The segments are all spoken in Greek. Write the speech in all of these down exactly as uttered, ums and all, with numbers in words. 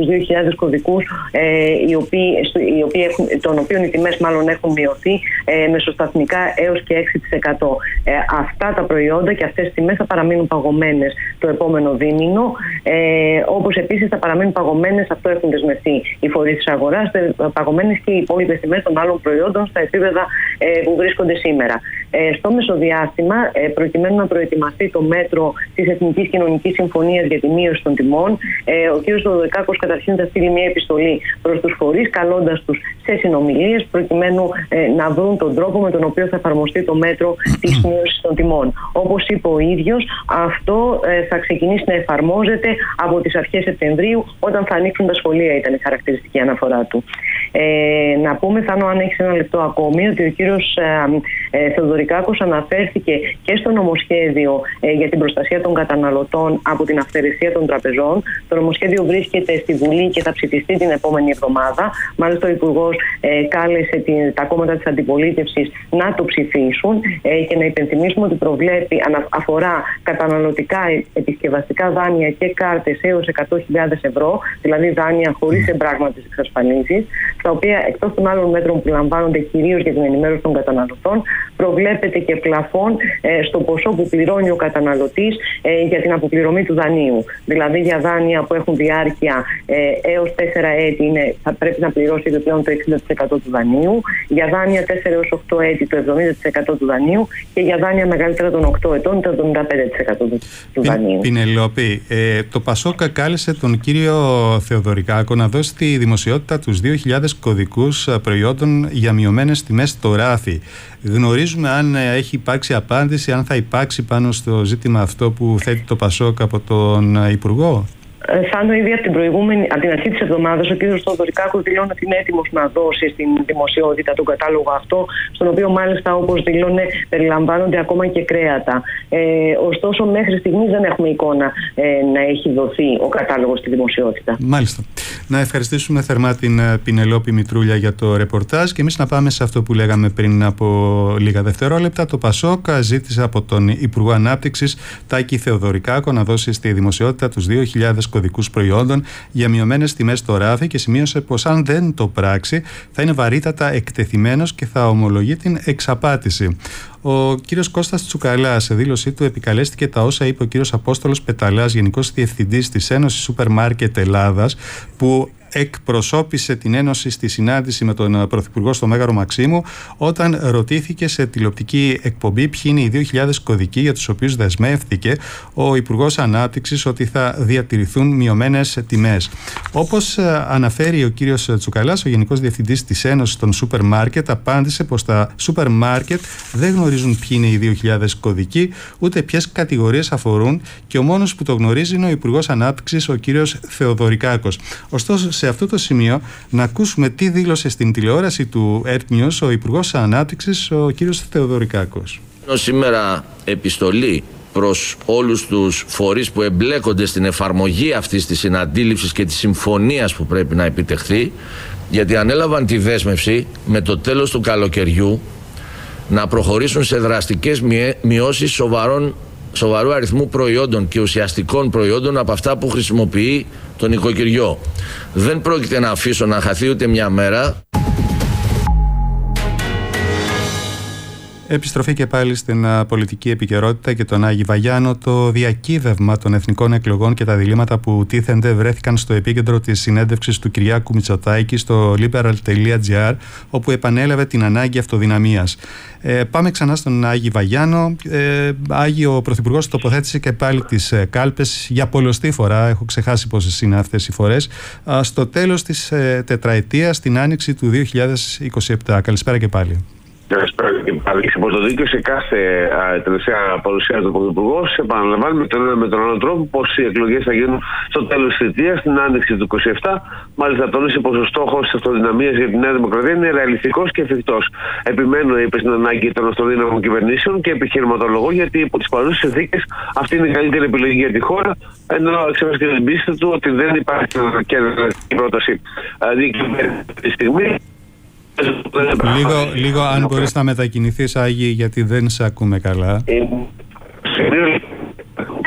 στους δύο χιλιάδες κωδικούς, ε, οι οποίοι, οι οποίοι έχουν, των οποίων οι τιμές μάλλον έχουν μειωθεί ε, μεσοσταθμικά έως και έξι τοις εκατό. Ε, αυτά τα προϊόντα και αυτές τις τιμές θα παραμείνουν παγωμένες το επόμενο δίμηνο, ε, όπως επίσης θα παραμείνουν παγωμένες, αυτό έχουν δεσμευτεί οι φορείς της αγοράς, παγωμένες και οι υπόλοιπες τιμές των άλλων προϊόντων στα επίπεδα ε, που βρίσκονται σήμερα. Ε, στο μεσοδιάστημα, ε, προκειμένου να προετοιμαστεί το μέτρο της Εθνικής Κοινωνικής Συμφωνίας για τη μείωση των τιμών, ε, ο κ. Θεοδωρικάκος καταρχήν θα στείλει μια επιστολή προς τους φορείς, καλώντας τους σε συνομιλίες, προκειμένου ε, να βρουν τον τρόπο με τον οποίο θα εφαρμοστεί το μέτρο της μείωσης των τιμών. Όπως είπε ο ίδιος, αυτό ε, θα ξεκινήσει να εφαρμόζεται από τις αρχές Σεπτεμβρίου, όταν θα ανοίξουν τα σχολεία, ήταν η χαρακτηριστική αναφορά του. Ε, να πούμε, Θάνο, αν έχεις ένα λεπτό ακόμη, ότι ο κύριος ε, ε, Θεοδωρικάκος αναφέρθηκε και στο νομοσχέδιο ε, για την προστασία των καταναλωτών από την αυθαιρεσία των τραπεζών. Το νομοσχέδιο βρίσκεται στη Βουλή και θα ψηφιστεί την επόμενη εβδομάδα. Μάλιστα, ο Υπουργός ε, κάλεσε την, τα κόμματα της αντιπολίτευσης να το ψηφίσουν ε, και να υπενθυμίσουμε ότι προβλέπει, ανα, αφορά καταναλωτικά επισκευαστικά δάνεια και κάρτες έως εκατό χιλιάδες ευρώ, δηλαδή δάνεια χωρίς εμπράγματες εξασφαλίσεις, τα οποία εκτός των άλλων μέτρων που λαμβάνονται κυρίως για την ενημέρωση των καταναλωτών, προβλέπεται και πλαφόν ε, στο ποσό που πληρώνει ο καταναλωτής ε, για την αποπληρωμή του δανείου. Δηλαδή για δάνεια που έχουν διάρκεια ε, έως τέσσερα έτη είναι, θα πρέπει να πληρώσει επιπλέον το εξήντα τοις εκατό του δανείου, για δάνεια τέσσερα έως οκτώ έτη το εβδομήντα τοις εκατό του δανείου και για δάνεια μεγαλύτερα των οκτώ ετών το εβδομήντα πέντε τοις εκατό του, του δανείου. Πινελόπη, ε, το Πασόκα κάλεσε τον κύριο Θεοδωρικάκο να δώσει τη δημοσιότητα τους δύο χιλιάδες κωδικούς προϊόντων για μειωμένες τιμές στο ράφι. Γνωρίζουμε αν έχει υπάρξει απάντηση, αν θα υπάρξει πάνω στο ζήτημα αυτό που θέτει το Πασόκ από τον Υπουργό? Θάνο, ήδη από την, προηγούμενη, από την αρχή της εβδομάδας, ο κ. Θεοδωρικάκος δηλώνει ότι είναι έτοιμος να δώσει στην δημοσιότητα τον κατάλογο αυτό, στον οποίο μάλιστα, όπως δηλώνει, περιλαμβάνονται ακόμα και κρέατα. Ε, ωστόσο, μέχρι στιγμής δεν έχουμε εικόνα ε, να έχει δοθεί ο κατάλογος στη δημοσιότητα. Μάλιστα. Να ευχαριστήσουμε θερμά την Πινελόπη Μητρούλια για το ρεπορτάζ και εμείς να πάμε σε αυτό που λέγαμε πριν από λίγα δευτερόλεπτα. Το Πασόκ ζήτησε από τον Υπουργό Ανάπτυξης Τάκη Θεοδωρικάκο να δώσει στη δημοσιότητα τους δύο χιλιάδες κωδικούς προϊόντων για μειωμένες τιμές στο ράφι και σημείωσε πως αν δεν το πράξει θα είναι βαρύτατα εκτεθειμένος και θα ομολογεί την εξαπάτηση. Ο κύριος Κώστας Τσουκαλάς σε δήλωσή του επικαλέστηκε τα όσα είπε ο κύριος Απόστολος Πεταλάς, Γενικός Διευθυντής της Ένωσης Σούπερ Μάρκετ Ελλάδας, που εκπροσώπησε την Ένωση στη συνάντηση με τον Πρωθυπουργό στο Μέγαρο Μαξίμου, όταν ρωτήθηκε σε τηλεοπτική εκπομπή ποιοι είναι οι δύο χιλιάδες κωδικοί για τους οποίους δεσμεύθηκε ο Υπουργός Ανάπτυξης ότι θα διατηρηθούν μειωμένες τιμές. Όπως αναφέρει ο κύριος Τσουκαλάς, ο Γενικός Διευθυντής της Ένωσης των Σούπερ Μάρκετ απάντησε πως τα σούπερ μάρκετ δεν γνωρίζουν ποιοι είναι οι δύο χιλιάδες κωδικοί, ούτε ποιες κατηγορίες αφορούν, και ο μόνος που το γνωρίζει είναι ο Υπουργός Ανάπτυξης, ο κύριος Θεοδωρικάκος. Ωστόσο, σε αυτό το σημείο να ακούσουμε τι δήλωσε στην τηλεόραση του Earth News ο Υπουργός Ανάπτυξης, ο κύριος Θεοδωρικάκος. Σήμερα επιστολή προς όλους τους φορείς που εμπλέκονται στην εφαρμογή αυτής της συναντήληψης και της συμφωνίας που πρέπει να επιτευχθεί, γιατί ανέλαβαν τη δέσμευση με το τέλος του καλοκαιριού να προχωρήσουν σε δραστικές μειώσεις σοβαρών, σοβαρού αριθμού προϊόντων και ουσιαστικών προϊόντων από αυτά που χρησιμοποιεί το νοικοκυριό. Δεν πρόκειται να αφήσω να χαθεί ούτε μια μέρα. Επιστροφή και πάλι στην πολιτική επικαιρότητα και τον Άγη Βαγιάνο. Το διακύβευμα των εθνικών εκλογών και τα διλήμματα που τίθενται βρέθηκαν στο επίκεντρο της συνέντευξης του Κυριάκου Μητσοτάκη στο liberal τελεία gr, όπου επανέλαβε την ανάγκη αυτοδυναμίας. Ε, πάμε ξανά στον Άγη Βαγιάνο. Ε, Άγη, ο Πρωθυπουργός τοποθέτησε και πάλι τις ε, κάλπες για πολλοστή φορά, έχω ξεχάσει πόσες είναι αυτές οι φορές, α, στο τέλος της ε, τετραετίας, την άνοιξη του δύο χιλιάδες είκοσι επτά. Καλησπέρα και πάλι. Υποτοδίκιο σε κάθε τελευταία παρουσία του Πρωθυπουργού, επαναλαμβάνει με τον ένα με τον άλλο τρόπο πως οι εκλογές θα γίνουν στο τέλος της θητείας, την άνοιξη του είκοσι επτά. Μάλιστα, τόνισε πως ο στόχος της αυτοδυναμίας για τη Νέα Δημοκρατία είναι ρεαλιστικός και εφικτός. Επιμένω, είπε, στην ανάγκη των αυτοδύναμων κυβερνήσεων και επιχειρηματολογώ, γιατί υπό τις παρούσες συνθήκες αυτή είναι η καλύτερη επιλογή για τη χώρα. Ενώ εξέφρασε και την πίστη του ότι δεν υπάρχει και πρόταση διακυβέρνηση αυτή τη στιγμή. Λίγο, λίγο αν μπορείς να μετακινηθείς, Άγη, γιατί δεν σε ακούμε καλά.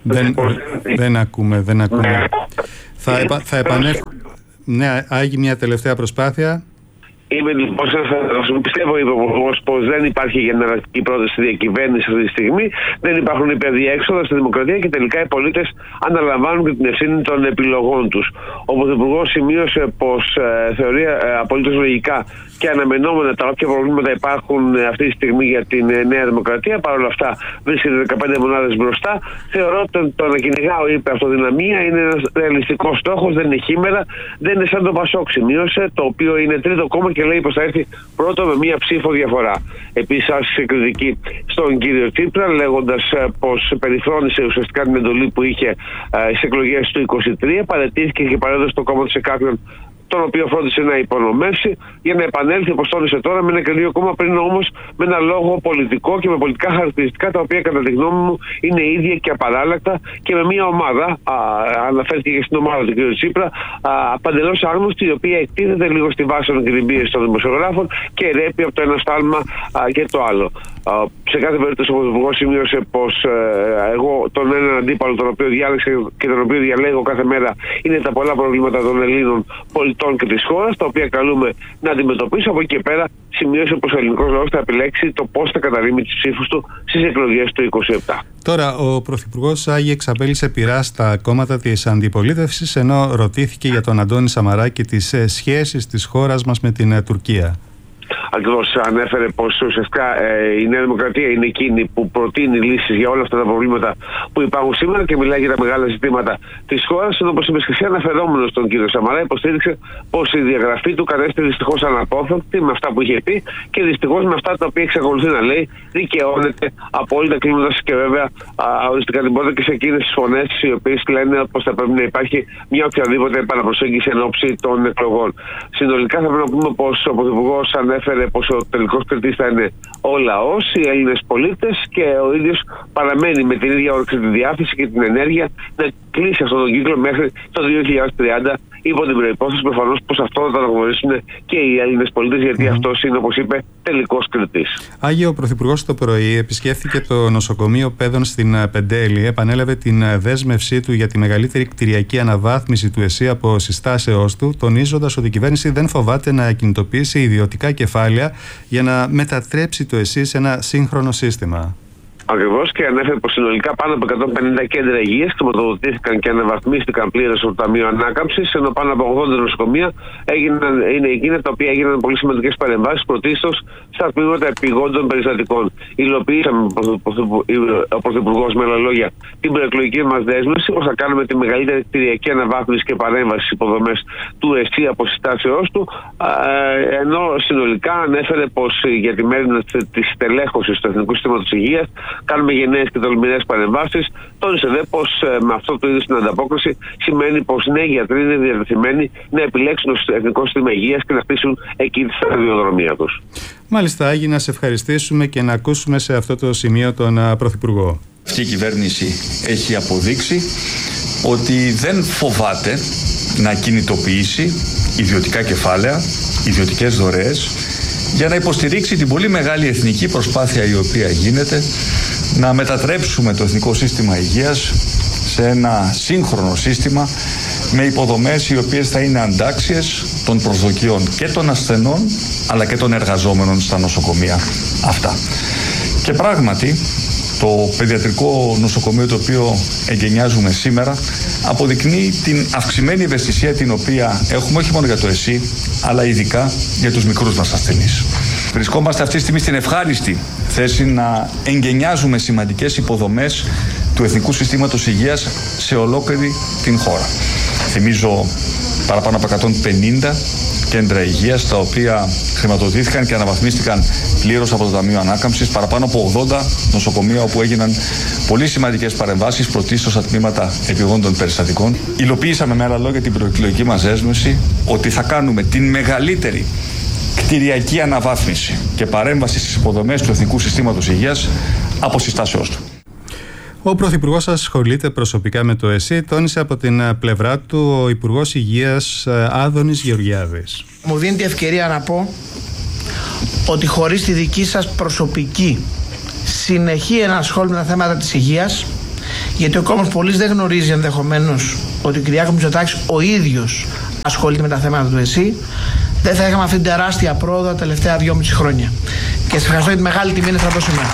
Δεν, δεν ακούμε, δεν ακούμε. Ναι. Θα, επα, θα επανέλθω. Ναι, Άγη, μια τελευταία προσπάθεια. Είμαι λοιπόν, πιστεύω, είπε ο Υπουργός, πως δεν υπάρχει γεννηματική πρόταση στη διακυβέρνηση αυτή τη στιγμή, δεν υπάρχουν υπερδιέξοδα στη δημοκρατία και τελικά οι πολίτες αναλαμβάνουν και την ευθύνη των επιλογών τους. Ο Υπουργός σημείωσε πως ε, θεωρεί ε, απολύτως λογικά και αναμενόμενα τα όποια προβλήματα υπάρχουν ε, αυτή τη στιγμή για την ε, Νέα Δημοκρατία. Παρ' όλα αυτά βρίσκεται δεκαπέντε μονάδες μπροστά. Θεωρώ ότι το να κυνηγάω υπεραυτοδυναμία είναι ένας ρεαλιστικός στόχος, δεν είναι χήμερα, δεν είναι σαν το Πασόκ, σημείωσε, το οποίο είναι τρίτο κόμμα και λέει πως θα έρθει πρώτο με μία ψήφο διαφορά. Επίσης άσκησε κριτική στον κύριο Τσίπρα, λέγοντας πως περιφρόνησε ουσιαστικά την εντολή που είχε στις εκλογές του είκοσι τρία, παραιτήθηκε και παρέδωσε το κόμμα του σε κάποιον τον οποίο φρόντισε να υπονομεύσει, για να επανέλθει, όπως τόνισε τώρα, με ένα καινούριο κόμμα, πριν όμως με ένα λόγο πολιτικό και με πολιτικά χαρακτηριστικά, τα οποία κατά τη γνώμη μου είναι ίδια και απαράλλακτα, και με μια ομάδα, α, αναφέρθηκε και στην ομάδα του κ. Τσίπρα, παντελώς άγνωστη, η οποία εκτίθεται λίγο στη βάση των κρυμπίων των δημοσιογράφων και ρέπει από το ένα στάλμα α, και το άλλο. Α, σε κάθε περίπτωση, ο Υπουργός σημείωσε πως ε, εγώ τον έναν αντίπαλο, τον οποίο διάλεξα και τον οποίο διαλέγω κάθε μέρα, είναι τα πολλά προβλήματα των Ελλήνων πολιτών και της χώρας, τα οποία καλούμε να αντιμετωπίσω. Από εκεί και πέρα, σημείωσε πως ο ελληνικός λαός θα επιλέξει το πώς θα καταρρίμει τις ψήφους του στις εκλογές του είκοσι επτά. Τώρα, ο Πρωθυπουργός Άγη εξαπέλυσε πειρά στα κόμματα της αντιπολίτευσης, ενώ ρωτήθηκε για τον Αντώνη Σαμαρά και τις σχέσεις της χώρας μας με την Τουρκία. Ακριβώς ανέφερε πως ουσιαστικά ε, η Νέα Δημοκρατία είναι εκείνη που προτείνει λύσεις για όλα αυτά τα προβλήματα που υπάρχουν σήμερα και μιλάει για τα μεγάλα ζητήματα της χώρας. Ενώ, όπως είπε και εσύ, αναφερόμενος στον κύριο Σαμαρά, υποστήριξε πως η διαγραφή του κατέστη δυστυχώς αναπόφευκτη με αυτά που είχε πει και δυστυχώς με αυτά τα οποία εξακολουθεί να λέει, δικαιώνεται απόλυτα, κλείνοντας και βέβαια οριστικά την πόρτα και σε εκείνες τις φωνές οι οποίες λένε πως θα πρέπει να υπάρχει μια οποιαδήποτε επαναπροσέγγιση εν ώψη των εκλογών. Συνολικά θα πρέπει να πούμε πως ο Πρωθυπουργός ανέφερε πως ο τελικός κριτής θα είναι ο λαός, οι Έλληνες πολίτες, και ο ίδιος παραμένει με την ίδια όρεξη, τη διάθεση και την ενέργεια να κλείσει αυτόν τον κύκλο μέχρι το δύο χιλιάδες τριάντα, υπό την προϋπόθεση προφανώς πως αυτό θα το αναγνωρίσουν και οι Έλληνες πολίτες, γιατί mm. αυτός είναι, όπως είπε, τελικός κριτής. Άγιο, ο Πρωθυπουργός το πρωί επισκέφθηκε το νοσοκομείο Παιδών στην Πεντέλη, επανέλαβε την δέσμευσή του για τη μεγαλύτερη κτηριακή αναβάθμιση του ΕΣΥ από συστάσεώς του, τονίζοντας ότι η κυβέρνηση δεν φοβάται να κινητοποιήσει ιδιωτικά κεφάλαια για να μετατρέψει το ΕΣΥ σε ένα σύγχρονο σύστημα. Ακριβώς, και ανέφερε πως συνολικά πάνω από εκατόν πενήντα κέντρα υγείας χρηματοδοτήθηκαν και αναβαθμίστηκαν πλήρως από το Ταμείο Ανάκαμψης, ενώ πάνω από ογδόντα νοσοκομεία έγιναν, είναι εκείνα τα οποία έγιναν πολύ σημαντικές παρεμβάσεις, πρωτίστως στα τμήματα επιγόντων περιστατικών. Υλοποιήσαμε, ο Πρωθυπουργός, με άλλα λόγια, την προεκλογική μας δέσμευση πως θα κάνουμε τη μεγαλύτερη κτηριακή αναβάθμιση και παρέμβαση στις υποδομές του ΕΣΥ από συστάσεώς του, ενώ συνολικά ανέφερε πως για τη μέρη της τελέχωσης του Εθνικού Συστήματος Υγείας κάνουμε γενναίες και τολμηρές παρεμβάσεις. Τόνισε δε πως ε, με αυτό το είδος την ανταπόκριση σημαίνει πως νέοι γιατροί είναι διατεθειμένοι να επιλέξουν το Εθνικό Σύστημα Υγείας και να χτίσουν εκεί τη σταδιοδρομία τους. Μάλιστα, Άγη, να σε ευχαριστήσουμε και να ακούσουμε σε αυτό το σημείο τον uh, Πρωθυπουργό. Αυτή η κυβέρνηση έχει αποδείξει ότι δεν φοβάται να κινητοποιήσει ιδιωτικά κεφάλαια, ιδιωτικές δωρεές, για να υποστηρίξει την πολύ μεγάλη εθνική προσπάθεια η οποία γίνεται να μετατρέψουμε το Εθνικό Σύστημα Υγείας σε ένα σύγχρονο σύστημα με υποδομές οι οποίες θα είναι αντάξιες των προσδοκιών και των ασθενών αλλά και των εργαζόμενων στα νοσοκομεία αυτά. Και πράγματι το παιδιατρικό νοσοκομείο το οποίο εγκαινιάζουμε σήμερα αποδεικνύει την αυξημένη ευαισθησία την οποία έχουμε όχι μόνο για το ΕΣΥ αλλά ειδικά για τους μικρούς μας ασθενείς. Βρισκόμαστε αυτή τη στιγμή στην ευχάριστη θέση να εγκαινιάζουμε σημαντικές υποδομές του Εθνικού Συστήματος Υγείας σε ολόκληρη την χώρα. Θυμίζω παραπάνω από εκατόν πενήντα κέντρα υγείας τα οποία χρηματοδοτήθηκαν και αναβαθμίστηκαν πλήρως από το Ταμείο Ανάκαμψης, παραπάνω από ογδόντα νοσοκομεία όπου έγιναν πολύ σημαντικές παρεμβάσεις, πρωτίστως στα τμήματα επιγόντων περιστατικών. Υλοποιήσαμε με άλλα λόγια την προεκλογική μας δέσμευση ότι θα κάνουμε την μεγαλύτερη κτηριακή αναβάθμιση και παρέμβαση στις υποδομές του Εθνικού Συστήματος Υγείας από συστάσεώς του. Ο Πρωθυπουργός ασχολείται προσωπικά με το ΕΣΥ, τόνισε από την πλευρά του ο Υπουργός Υγείας Άδωνης Γεωργιάδης. Μου δίνει τη ευκαιρία να πω ότι χωρίς τη δική σας προσωπική συνεχή ενασχόληση με τα θέματα της υγείας Γιατί ο κόσμος πολύς δεν γνωρίζει ενδεχομένως ότι ο Κυριάκος Μητσοτάκης ο ίδιος ασχολείται με τα θέματα του ΕΣΥ, δεν θα είχαμε αυτή την τεράστια πρόοδο τα τελευταία δυόμιση χρόνια. Και σας ευχαριστώ για τη μεγάλη τιμή να θα σήμερα.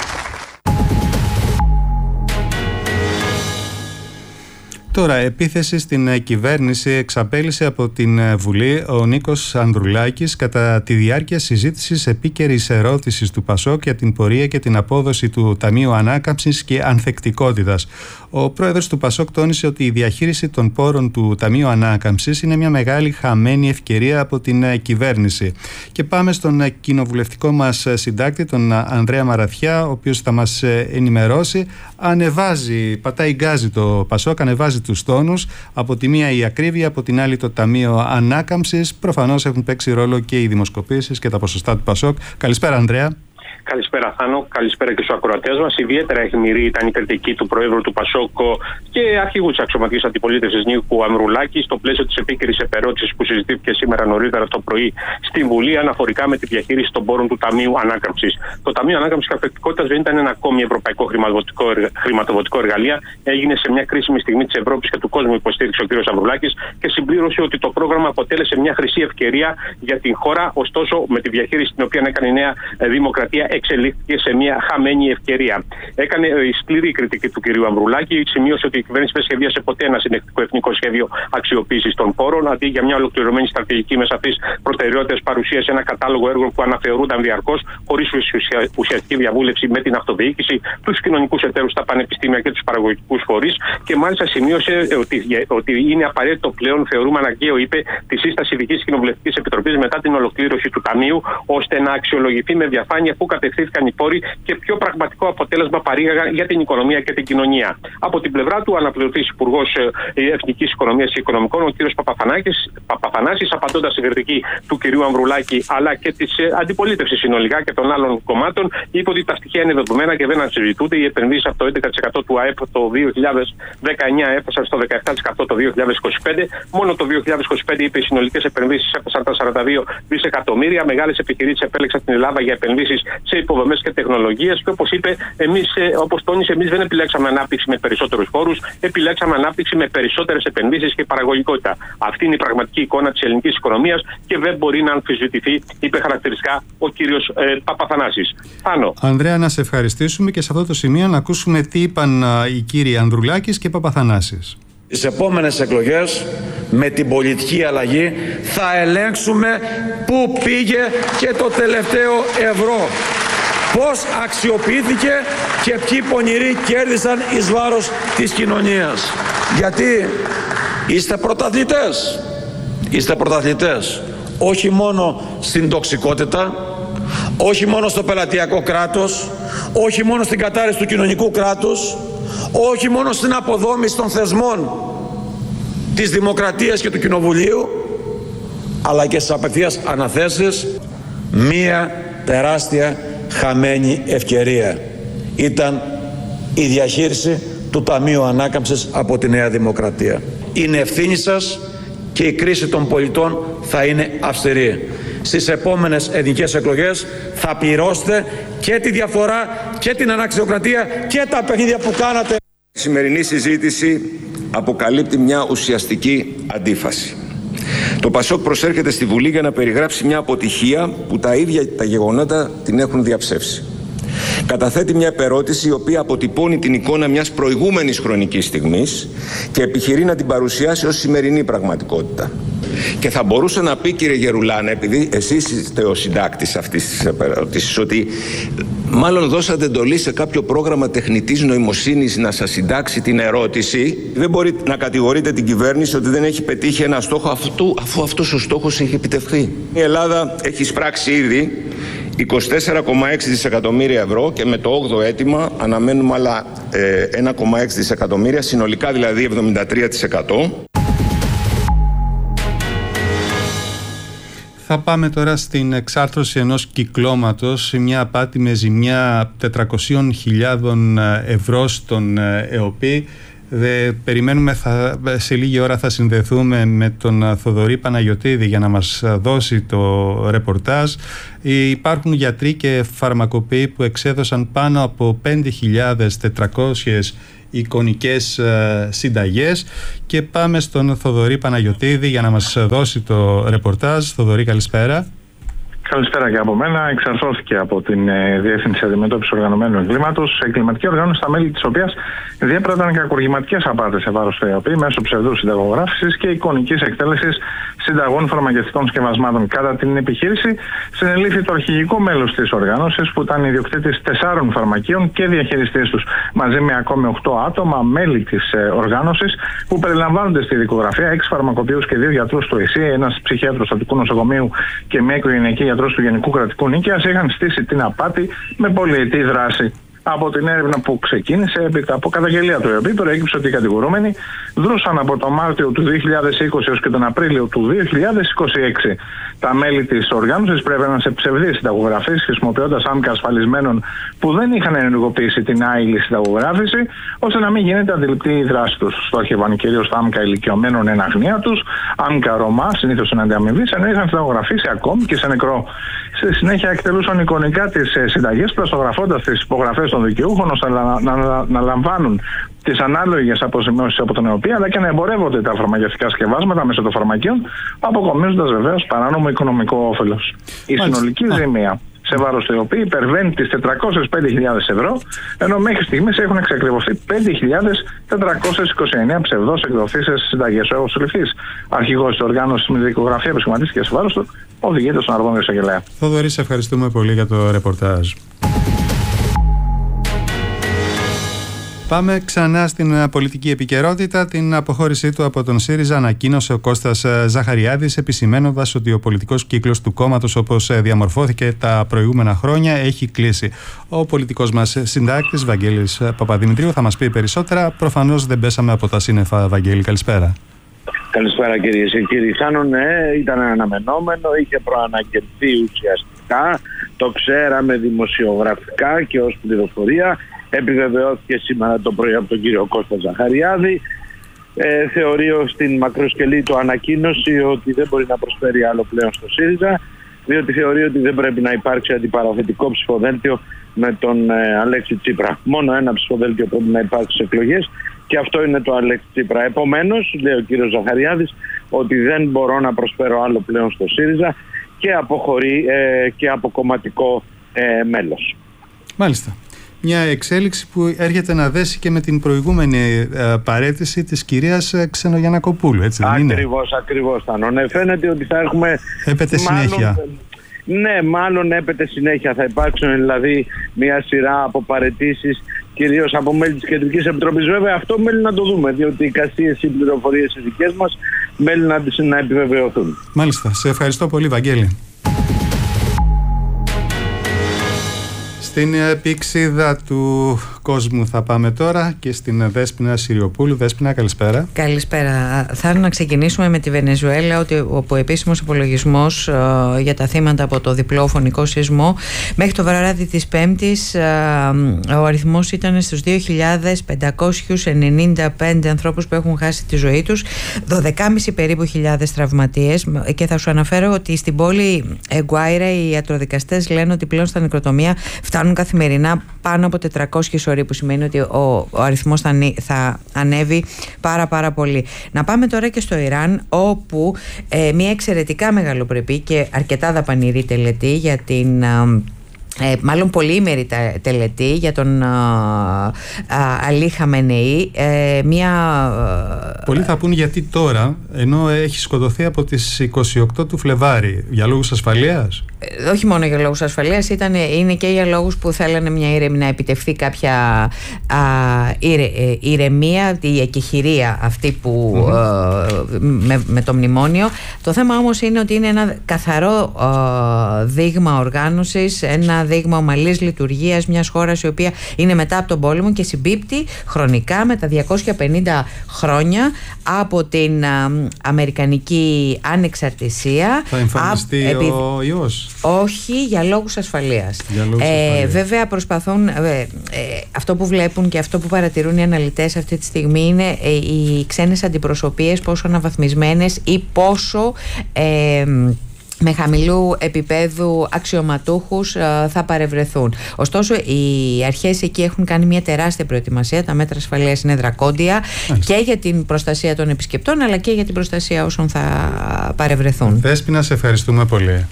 Τώρα, επίθεση στην κυβέρνηση εξαπέλυσε από την Βουλή ο Νίκος Ανδρουλάκης κατά τη διάρκεια συζήτησης επίκαιρης ερώτησης του Πασόκ για την πορεία και την απόδοση του Ταμείου Ανάκαμψης και Ανθεκτικότητας. Ο πρόεδρος του Πασόκ τόνισε ότι η διαχείριση των πόρων του Ταμείου Ανάκαμψης είναι μια μεγάλη χαμένη ευκαιρία από την κυβέρνηση. Και πάμε στον κοινοβουλευτικό μας συντάκτη, τον Ανδρέα Μαραθιά, ο οποίος θα μας ενημερώσει. Ανεβάζει, πατάει γκάζι το Πασόκ, ανεβάζει τους τόνους. Από τη μία η ακρίβεια, από την άλλη το Ταμείο Ανάκαμψης. Προφανώς έχουν παίξει ρόλο και οι δημοσκοπήσεις και τα ποσοστά του Πασόκ. Καλησπέρα, Ανδρέα. Καλησπέρα, Θάνο. Καλησπέρα και στους ακροατές μας. Ιδιαίτερα αιχμηρή ήταν η κριτική του Προέδρου του Πασόκ και αρχηγού της αξιωματικής αντιπολίτευσης Νίκου Ανδρουλάκη στο πλαίσιο της επίκαιρης επερώτησης που συζητήθηκε σήμερα νωρίτερα το πρωί στη Βουλή αναφορικά με τη διαχείριση των πόρων του Ταμείου Ανάκαμψης. Το Ταμείο Ανάκαμψης και Ανθεκτικότητας δεν ήταν ένα ακόμη ευρωπαϊκό χρηματοδοτικό εργαλείο. Έγινε σε μια κρίσιμη στιγμή της Ευρώπης και του κόσμου, υποστήριξε ο κ. Ανδρουλάκης και συμπλήρωσε ότι το πρόγραμμα αποτέλεσε μια χρυσή ευκαιρία για την χώρα. Ωστόσο, με τη διαχείριση την οποία έκανε η Νέα Δημοκρατία, εξελίχθηκε σε μια χαμένη ευκαιρία. Έκανε η σκληρή κριτική του κ. Ανδρουλάκη. Σημείωσε ότι η κυβέρνηση δεν σχεδίασε ποτέ ένα συνεκτικό εθνικό σχέδιο αξιοποίησης των πόρων. Αντί για μια ολοκληρωμένη στρατηγική με σαφείς προτεραιότητες, παρουσίασε ένα κατάλογο έργων που αναθεωρούνταν διαρκώς, χωρίς ουσιαστική διαβούλευση με την αυτοδιοίκηση, τους κοινωνικούς εταίρους, τα πανεπιστήμια και τους παραγωγικούς φορείς. Και μάλιστα σημείωσε ότι, ότι είναι απαραίτητο πλέον, θεωρούμε αναγκαίο, είπε, τη σύσταση ειδικής κοινοβουλευτικής επιτροπής μετά την ολοκλήρωση του Ταμείου, ώστε να αξιολογηθεί με διαφάνεια πού κατευθύνθηκαν οι πόροι και ποιο πραγματικό αποτέλεσμα παρήγαγαν για την οικονομία και την κοινωνία. Από την πλευρά του, αναπληρωτής Υπουργός Εθνικής Οικονομίας και Οικονομικών, ο κ. Παπαθανάσης, απαντώντας στην κριτική του κ. Ανδρουλάκη αλλά και της αντιπολίτευσης συνολικά και των άλλων κομμάτων, είπε ότι τα στοιχεία είναι δεδομένα και δεν αμφισβητούνται. Οι επενδύσεις από το έντεκα τοις εκατό του ΑΕΠ το δύο χιλιάδες δεκαεννιά έφτασαν στο δεκαεπτά τοις εκατό το δύο χιλιάδες είκοσι πέντε. Μόνο το δύο χιλιάδες είκοσι πέντε, είπε, οι συνολικές επενδύσεις έφτασαν τα σαράντα δύο δισεκατομμύρια. Μεγάλες επιχειρήσεις επέλεξαν την Ελλάδα για επενδύσεις σε υποδομές και τεχνολογίες. Και όπως είπε, εμείς, όπως τόνισε, εμείς δεν επιλέξαμε ανάπτυξη με περισσότερους φόρους, επιλέξαμε ανάπτυξη με περισσότερες επενδύσεις και παραγωγικότητα. Αυτή είναι η πραγματική εικόνα της ελληνικής οικονομίας και δεν μπορεί να αμφισβητηθεί, είπε χαρακτηριστικά ο κύριος ε, Παπαθανάσης. Άνω. Ανδρέα, να σε ευχαριστήσουμε και σε αυτό το σημείο να ακούσουμε τι είπαν α, οι κύριοι Ανδρουλάκης και Παπαθανάσης. Τις επόμενες εκλογές, με την πολιτική αλλαγή, θα ελέγξουμε πού πήγε και το τελευταίο ευρώ. Πώς αξιοποιήθηκε και ποιοι πονηροί κέρδισαν εις βάρος της κοινωνίας. Γιατί είστε πρωταθλητές. Είστε πρωταθλητές. Όχι μόνο στην τοξικότητα, όχι μόνο στο πελατειακό κράτος, όχι μόνο στην κατάρρευση του κοινωνικού κράτους, όχι μόνο στην αποδόμηση των θεσμών της δημοκρατίας και του κοινοβουλίου, αλλά και στις απευθείας αναθέσεις. Μία τεράστια χαμένη ευκαιρία ήταν η διαχείριση του Ταμείου Ανάκαμψης από τη Νέα Δημοκρατία. Είναι ευθύνη σας και η κρίση των πολιτών θα είναι αυστηρή. Στις επόμενες εθνικές εκλογές θα πληρώσετε και τη διαφορά και την αναξιοκρατία και τα παιχνίδια που κάνατε. Η σημερινή συζήτηση αποκαλύπτει μια ουσιαστική αντίφαση. Το Πασόκ προσέρχεται στη Βουλή για να περιγράψει μια αποτυχία που τα ίδια τα γεγονότα την έχουν διαψεύσει. Καταθέτει μια επερώτηση η οποία αποτυπώνει την εικόνα μιας προηγούμενης χρονικής στιγμής και επιχειρεί να την παρουσιάσει ως σημερινή πραγματικότητα. Και θα μπορούσε να πει, κύριε Γερουλάνα, επειδή εσείς είστε ο συντάκτης αυτής της επερώτησης, ότι μάλλον δώσατε εντολή σε κάποιο πρόγραμμα τεχνητής νοημοσύνης να σας συντάξει την ερώτηση. Δεν μπορεί να κατηγορείτε την κυβέρνηση ότι δεν έχει πετύχει ένα στόχο αυτού, αφού αυτός ο στόχος έχει επιτευχθεί. Η Ελλάδα έχει εισπράξει ήδη είκοσι τέσσερα κόμμα έξι δισεκατομμύρια ευρώ και με το όγδοο αίτημα αναμένουμε άλλα ε, ένα κόμμα έξι δισεκατομμύρια, συνολικά δηλαδή εβδομήντα τρία τοις εκατό. Θα πάμε τώρα στην εξάρθρωση ενός κυκλώματος, μια απάτη με ζημιά τετρακόσιες χιλιάδες ευρώ στον ΕΟΠΗ. Δε, περιμένουμε, θα, σε λίγη ώρα θα συνδεθούμε με τον Θοδωρή Παναγιωτίδη για να μας δώσει το ρεπορτάζ. Υπάρχουν γιατροί και φαρμακοποιοί που εξέδωσαν πάνω από πέντε χιλιάδες τετρακόσιες εικονικές ε, συνταγές και πάμε στον Θοδωρή Παναγιωτίδη για να μας δώσει το ρεπορτάζ. Θοδωρή, καλησπέρα. Καλησπέρα και από μένα. Εξαρθώθηκε από την ε, Διεύθυνση Αντιμετώπισης Οργανωμένου Εγκλήματος, εγκληματική οργάνωση στα μέλη της οποίας διέπραταν κακουργηματικές απάτες σε βάρος του ΕΟΠΗ μέσω ψευδούς συνταγογράφησης και εικονικής εκτέλεσης συνταγών φαρμακευτικών σκευασμάτων. Κατά την επιχείρηση, συνελήφθη το αρχηγικό μέλος της οργάνωσης, που ήταν ιδιοκτήτης τεσσάρων φαρμακείων και διαχειριστής τους, μαζί με ακόμη οκτώ άτομα, μέλη της ε, οργάνωσης, που περιλαμβάνονται στη δικογραφία έξι φαρμακοποιούς και δύο γιατρούς του ΕΣΥ, ένας ψυχίατρος Αττικού Νοσοκομείου και μια οικογενειακή γιατρός του Γενικού Κρατικού Νίκαιας, είχαν στήσει την απάτη με πολυετή δράση. Από την έρευνα που ξεκίνησε έπειτα από καταγγελία του ΕΟΠΗ, προέκυψε ότι οι κατηγορούμενοι δρούσαν από το Μάρτιο του δύο χιλιάδες είκοσι έως και τον Απρίλιο του δύο χιλιάδες είκοσι έξι. Τα μέλη της οργάνωσης πρέβαιναν σε ψευδείς συνταγογραφίες, χρησιμοποιώντας άμκα ασφαλισμένων που δεν είχαν ενεργοποιήσει την άειλη συνταγογράφηση, ώστε να μην γίνεται αντιληπτή η δράση τους. Στόχευαν κυρίως τα άμκα ηλικιωμένων εν αγνία τους, άμκα Ρωμά, συνήθως εν αντιαμοιβής, ενώ είχαν συνταγογραφήσει ακόμη και σε νεκρό. Στη συνέχεια εκτελούσαν εικονικά τις συνταγές, πλαστογραφώντας τις υπογραφές των δικαιούχων, ώστε να, να, να, να λαμβάνουν τις ανάλογες αποζημιώσεις από τον ΕΟΠΗ, αλλά και να εμπορεύονται τα φαρμακευτικά σκευάσματα μέσω των φαρμακείων, αποκομίζοντας βεβαίως παράνομο οικονομικό όφελος. Η συνολική ζημία σε βάρος του ΕΟΠΗ υπερβαίνει τις τετρακόσιες πέντε χιλιάδες ευρώ, ενώ μέχρι στιγμής έχουν εξακριβωθεί πέντε χιλιάδες τετρακόσιες είκοσι εννέα ψευδώς εκδοθήσεις συνταγές. Ο Σουληφής, αρχηγός της οργάνωσης με δικογραφία που σχηματίστηκε σε βάρος του, οδηγείται στον αρμόδιο εισαγγελέα. Θοδωρή, σε ευχαριστούμε πολύ για το ρεπορτάζ. Πάμε ξανά στην πολιτική επικαιρότητα. Την αποχώρησή του από τον ΣΥΡΙΖΑ ανακοίνωσε ο Κώστας Ζαχαριάδης, επισημαίνοντας ότι ο πολιτικός κύκλος του κόμματος, όπως διαμορφώθηκε τα προηγούμενα χρόνια, έχει κλείσει. Ο πολιτικός μας συντάκτης, Βαγγέλης Παπαδημητρίου, θα μας πει περισσότερα. Προφανώς δεν πέσαμε από τα σύννεφα, Βαγγέλη. Καλησπέρα. Καλησπέρα κυρίες και κύριοι. Θάνο, ναι, ήταν αναμενόμενο, είχε προαναγγελθεί ουσιαστικά, το ξέραμε δημοσιογραφικά και ως πληροφορία. Επιβεβαιώθηκε σήμερα το πρωί από τον κύριο Κώστα Ζαχαριάδη. Ε, θεωρεί στην μακροσκελή του ανακοίνωση ότι δεν μπορεί να προσφέρει άλλο πλέον στο ΣΥΡΙΖΑ, διότι θεωρεί ότι δεν πρέπει να υπάρξει αντιπαραθετικό ψηφοδέλτιο με τον ε, Αλέξη Τσίπρα. Μόνο ένα ψηφοδέλτιο πρέπει να υπάρξει στις εκλογές, και αυτό είναι το Αλέξη Τσίπρα. Επομένως, λέει ο κύριος Ζαχαριάδης, ότι δεν μπορώ να προσφέρω άλλο πλέον στο ΣΥΡΙΖΑ και αποχωρεί ε, και από κομματικό ε, μέλος. Μάλιστα. Μια εξέλιξη που έρχεται να δέσει και με την προηγούμενη ε, παραίτηση της κυρίας Ξενογιαννακοπούλου, έτσι δεν είναι? Ακριβώς, ακριβώς. Ναι, φαίνεται ότι θα έχουμε... Έπεται συνέχεια. Μάλλον, ναι, μάλλον έπεται συνέχεια. Θα υπάρξουν δηλαδή μια σειρά από παραιτήσεις, κυρίως από μέλη της Κεντρικής Επιτροπής. Βέβαια, αυτό μέλη να το δούμε, διότι οι εικασίες, οι πληροφορίες οι δικές μας μέλη να, να επιβεβαιωθούν. Μάλιστα. Σε ευχαριστώ πολύ, Βαγγέλη. Στην πήξιδα του κόσμου θα πάμε τώρα και στην Δέσποινα Συριοπούλου. Δέσποινα, καλησπέρα. Καλησπέρα. Θα να ξεκινήσουμε με τη Βενεζουέλα, ότι ο επίσημος υπολογισμός uh, για τα θύματα από το διπλό φωνικό σεισμό μέχρι το βράδυ της Πέμπτης, uh, ο αριθμός ήταν στους δύο χιλιάδες πεντακόσιους ενενήντα πέντε ανθρώπους που έχουν χάσει τη ζωή τους, δώδεκα και μισό περίπου χιλιάδες τραυματίες, και θα σου αναφέρω ότι στην πόλη Εγκουάιρα οι ιατροδικαστές λένε ότι πλέον στα νεκροτομεία φτάνουν καθημερινά πάνω από τετρακόσιοι σωροί, που σημαίνει ότι ο, ο αριθμός θα, θα ανέβει πάρα πάρα πολύ. Να πάμε τώρα και στο Ιράν, όπου ε, μια εξαιρετικά μεγαλοπρεπή και αρκετά δαπανηρή τελετή για την... Ε, Ε, μάλλον πολύημερη τελετή για τον α, α, Αλή Χαμενεή, ε, μια... Πολλοί θα πούν γιατί τώρα, ενώ έχει σκοτωθεί από τις είκοσι οκτώ του Φλεβάρι, για λόγους ασφαλείας? Ε, όχι μόνο για λόγους ασφαλείας, ήταν, είναι και για λόγους που θέλανε μια ηρεμία, να επιτευχθεί κάποια α, ηρε, ε, ηρεμία, η εκεχηρία αυτή που mm-hmm. ε, με, με το μνημόνιο. Το θέμα όμως είναι ότι είναι ένα καθαρό ε, δείγμα οργάνωσης, ένα ένα δείγμα ομαλής λειτουργίας μιας χώρας η οποία είναι μετά από τον πόλεμο και συμπίπτει χρονικά με τα διακόσια πενήντα χρόνια από την α, Αμερικανική ανεξαρτησία. Θα εμφανιστεί α, ο ιός? Όχι, για λόγους ασφαλείας. Για λόγους ε, ασφαλείας. Βέβαια προσπαθούν, ε, ε, αυτό που βλέπουν και αυτό που παρατηρούν οι αναλυτές αυτή τη στιγμή είναι ε, οι ξένες αντιπροσωπείες πόσο αναβαθμισμένες ή πόσο ε, με χαμηλού επίπεδου αξιωματούχους ε, θα παρευρεθούν. Ωστόσο, οι αρχές εκεί έχουν κάνει μια τεράστια προετοιμασία. Τα μέτρα ασφαλείας είναι δρακόντια και για την προστασία των επισκεπτών αλλά και για την προστασία όσων θα παρευρεθούν. Δέσποινα, σε ευχαριστούμε πολύ.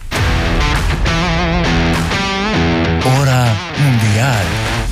Ώρα Μουντιάλ.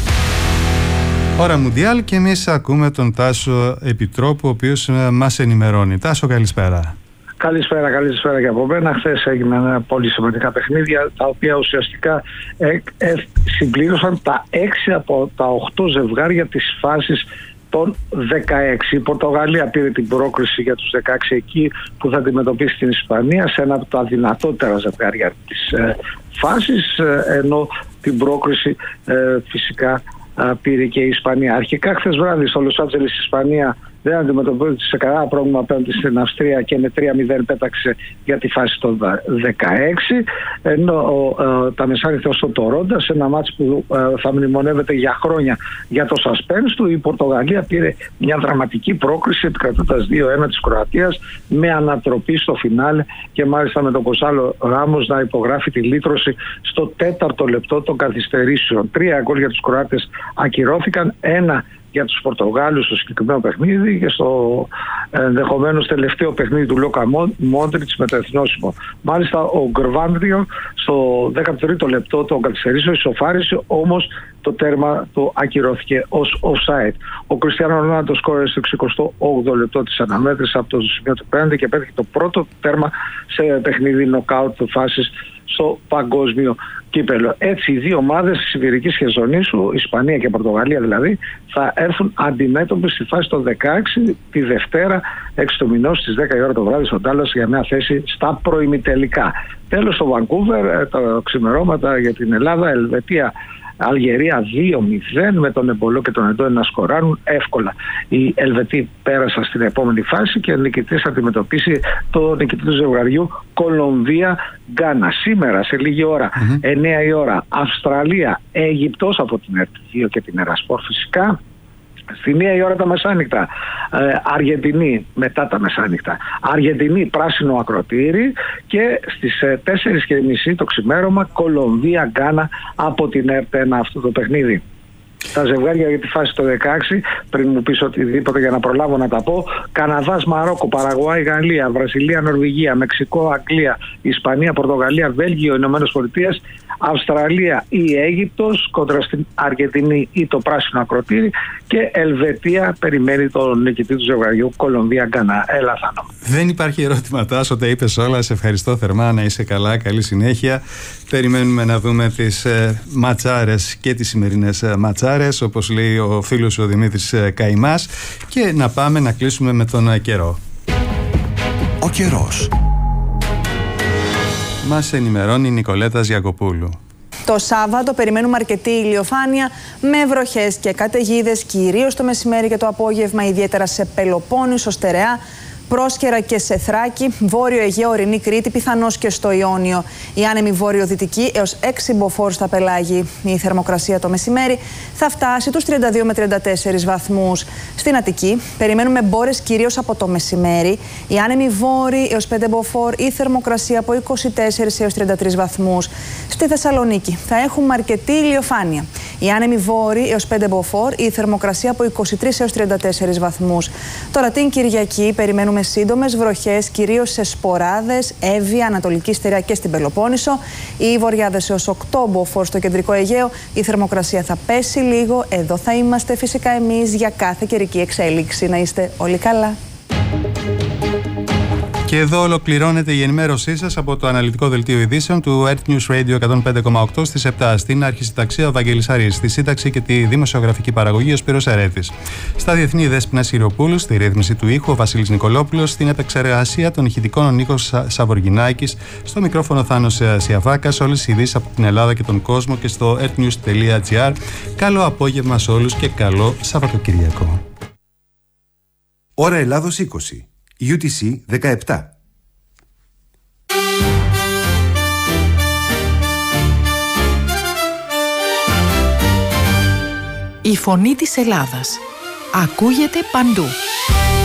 Ώρα Μουντιάλ και εμείς ακούμε τον Τάσο Επιτρόπου, ο οποίος μας ενημερώνει. Τάσο, καλησπέρα. Καλησπέρα, καλησπέρα και από μένα. Χθες έγιναν πολύ σημαντικά παιχνίδια, τα οποία ουσιαστικά ε, ε, συμπλήρωσαν τα έξι από τα οκτώ ζευγάρια της φάσης των δεκαέξι. Η Πορτογαλία πήρε την πρόκριση για τους δεκαέξι εκεί που θα αντιμετωπίσει την Ισπανία σε ένα από τα δυνατότερα ζευγάρια της ε, φάσης, ε, ενώ την πρόκριση ε, φυσικά ε, πήρε και η Ισπανία. Αρχικά χθες βράδυ στο Λος Άντζελες η Ισπανία δεν αντιμετωπίζει κανένα πρόβλημα απέναντι στην Αυστρία και με τρία μηδέν πέταξε για τη φάση των δεκαέξι, ενώ ε, τα μεσάνυχτα στο Τορόντα, σε ένα μάτς που ε, θα μνημονεύεται για χρόνια για το suspense του, η Πορτογαλία πήρε μια δραματική πρόκριση επικρατώντας δύο ένα της Κροατίας με ανατροπή στο φινάλε και μάλιστα με τον Κοσάλο Ράμος να υπογράφει τη λύτρωση στο τέταρτο λεπτό των καθυστερήσεων. Τρία γκολ για τους Κροάτες ακυρώθηκαν, ένα για τους Πορτογάλους στο συγκεκριμένο παιχνίδι και στο ενδεχομένως τελευταίο παιχνίδι του Λούκα Μόντριτς με το εθνόσημο. Μάλιστα ο Γκρβάνδριο στο δέκατο τρίτο λεπτό των καθυστερήσεων ισοφάρισε, όμως το τέρμα το ακυρώθηκε ως offside. Ο Κριστιάνο Ρονάλντο σκόρε στο εξηκοστό όγδοο λεπτό της αναμέτρησης από το σημείο του πέναντι και πέτυχε το πρώτο τέρμα σε παιχνίδι νοκάουτ φάσης στο παγκόσμιο κύπελο. Έτσι οι δύο ομάδες της Ιβηρικής Χερσονήσου, Ισπανία και Πορτογαλία δηλαδή, θα έρθουν αντιμέτωπες στη φάση των δεκαέξι τη Δευτέρα έξι του μηνός στις δέκα η ώρα το βράδυ στο Ντάλλας για μια θέση στα προημιτελικά. Τέλος στο Βανκούβερ, τα ξημερώματα για την Ελλάδα, Ελβετία Αλγερία δύο μηδέν με τον Εμπολό και τον Εντόι να σκοράρουν εύκολα. Οι Ελβετοί πέρασαν στην επόμενη φάση και ο νικητής θα αντιμετωπίσει το νικητή του ζευγαριού Κολομβία Γκάνα. Σήμερα σε λίγη ώρα, mm-hmm. εννέα η ώρα, Αυστραλία Αίγυπτος από την ΕΡΤ δύο και την Ερασπορ φυσικά. Στη μία η ώρα τα μεσάνυχτα, ε, Αργεντινή μετά τα μεσάνυχτα, Αργεντινή πράσινο ακροτήρι και στις ε, τέσσερις και μισή το ξημέρωμα Κολομβία Γκάνα από την ΕΡΤ ένα αυτό το παιχνίδι. Τα ζευγάρια για τη φάση το δεκαέξι, πριν μου πεις οτιδήποτε για να προλάβω να τα πω: Καναδάς, Μαρόκο, Παραγουάη, Γαλλία, Βραζιλία, Νορβηγία, Μεξικό, Αγγλία, Ισπανία, Πορτογαλία, Βέλγιο, Ηνωμένες Πολιτείες, Αυστραλία ή Αίγυπτος κόντρα στην Αργεντινή ή το πράσινο ακροτήρι και Ελβετία περιμένει τον νικητή του ζευγαριού Κολομβία Γκάνα. Έλα, Θάνο. Δεν υπάρχει ερώτημα, Τάσο, τα είπες όλα. Σε ευχαριστώ θερμά, να είσαι καλά, καλή συνέχεια. Περιμένουμε να δούμε τις ε, ματσάρες και τις σημερινές ε, ματσάρες, όπως λέει ο φίλος ο Δημήτρης ε, Καϊμάς, και να πάμε να κλείσουμε με τον ε, καιρό. Ο καιρός. Μας ενημερώνει η Νικολέτα Γιακοπούλου. Το Σάββατο περιμένουμε αρκετή ηλιοφάνεια με βροχές και καταιγίδες, κυρίως το μεσημέρι και το απόγευμα, ιδιαίτερα σε Πελοπόννησο, Στερεά, Πρόσκαιρα και σε Θράκη, Βόρειο Αιγαίο, Ορεινή Κρήτη, πιθανώς και στο Ιόνιο. Η άνεμη βόρειο-δυτική έως έξι μποφόρ στα πελάγη. Η θερμοκρασία το μεσημέρι θα φτάσει τους τριάντα δύο με τριάντα τέσσερις βαθμούς. Στην Αττική περιμένουμε μπόρες κυρίως από το μεσημέρι. Η άνεμη βόρειο έως πέντε μποφόρ, η θερμοκρασία από είκοσι τέσσερις έως τριάντα τρεις βαθμούς. Στη Θεσσαλονίκη θα έχουμε αρκετή ηλιοφάνεια. Η άνεμη βόρειο έως πέντε μποφόρ, η θερμοκρασία από είκοσι τρεις έως τριάντα τέσσερις βαθμούς. Τώρα την Κυριακή περιμένουμε σύντομες βροχές, κυρίως σε Σποράδες, Εύβοια, Ανατολική Στερεά και στην Πελοπόννησο. Οι βοριάδες έως οκτώ μποφόρ στο κεντρικό Αιγαίο. Η θερμοκρασία θα πέσει λίγο. Εδώ θα είμαστε φυσικά εμείς για κάθε καιρική εξέλιξη. Να είστε όλοι καλά. Και εδώ ολοκληρώνεται η ενημέρωσή σας από το αναλυτικό δελτίο ειδήσεων του Earth News Radio εκατόν πέντε κόμμα οκτώ στις επτά. Στην αρχισυνταξία ο Βαγγέλης Αρής, στη σύνταξη και τη δημοσιογραφική παραγωγή ο Σπύρος Ερέτης. Στα διεθνή Δέσποινα Σιροπούλου, στη ρύθμιση του ήχου ο Βασίλης Νικολόπουλος, στην επεξεργασία των ηχητικών ο Νίκος Σαβοργινάκης, στο μικρόφωνο Θάνος Σιαβάκας, όλες οι ειδήσεις από την Ελλάδα και τον κόσμο και στο earthnews τελεία gr. Καλό απόγευμα σε όλους και καλό Σαββατοκυριακό. Ώρα Ελλάδος είκοσι. γιου τι σι δεκαεπτά. Η φωνή της Ελλάδας ακούγεται παντού.